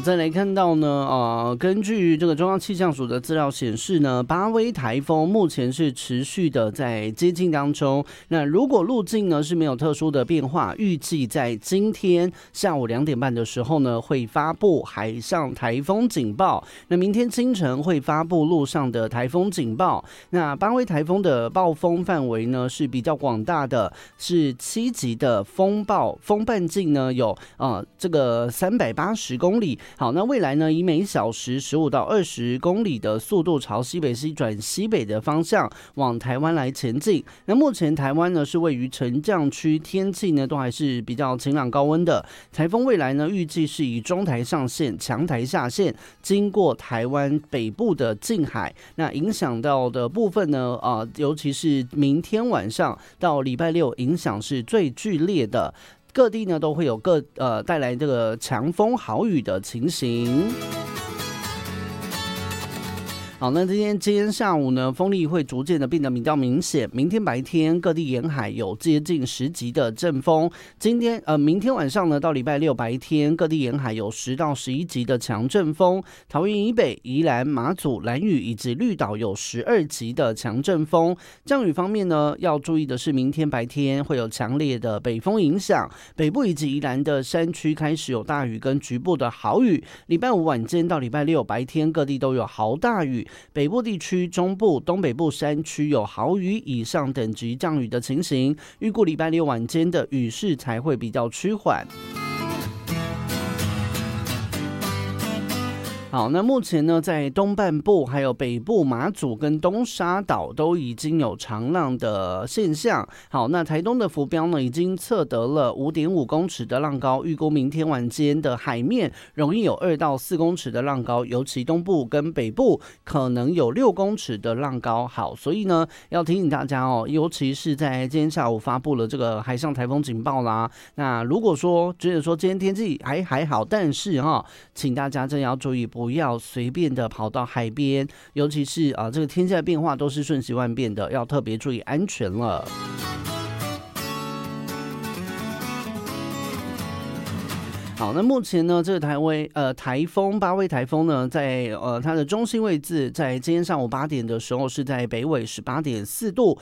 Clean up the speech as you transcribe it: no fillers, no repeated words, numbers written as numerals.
再来看到呢，根据这个中央气象署的资料显示呢，巴威台风目前是持续的在接近当中。那如果路径呢是没有特殊的变化，预计在今天下午2点半的时候呢，会发布海上台风警报。那明天清晨会发布陆上的台风警报。那巴威台风的暴风范围呢是比较广大的，是7级的风半径呢有这个380公里。好，那未来呢以每小时15到20公里的速度朝西北西转西北的方向往台湾来前进。那目前台湾呢是位于沉降区，天气呢都还是比较晴朗高温的。台风未来呢预计是以中台上线、强台下线，经过台湾北部的近海。那影响到的部分呢，尤其是明天晚上到礼拜六影响是最剧烈的。各地呢都会有带来这个强风豪雨的情形。好，那今天下午呢，风力会逐渐的变得比较明显。明天白天各地沿海有接近10级的阵风。明天晚上呢，到礼拜六白天各地沿海有10到11级的强阵风。桃园以北、宜兰、马祖、兰屿以及绿岛有12级的强阵风。降雨方面呢，要注意的是，明天白天会有强烈的北风影响，北部以及宜兰的山区开始有大雨跟局部的豪雨。礼拜五晚间到礼拜六白天各地都有豪大雨。北部地区、中部、东北部山区有豪雨以上等级降雨的情形，预估礼拜六晚间的雨势才会比较趋缓。好，那目前呢，在东半部还有北部马祖跟东沙岛都已经有长浪的现象。好，那台东的浮标呢，已经测得了5.5公尺的浪高，预估明天晚间的海面容易有2到4公尺的浪高，尤其东部跟北部可能有6公尺的浪高。好，所以呢，要提醒大家哦，尤其是在今天下午发布了这个海上台风警报啦。那如果说觉得说今天天气还好，但是请大家真的要注意，不要随便的跑到海边，尤其是这个天气的变化都是瞬息万变的，要特别注意安全了。好，那目前呢，这个台风巴威台风呢，在它的中心位置，在今天上午8点的时候是在北纬18.4度，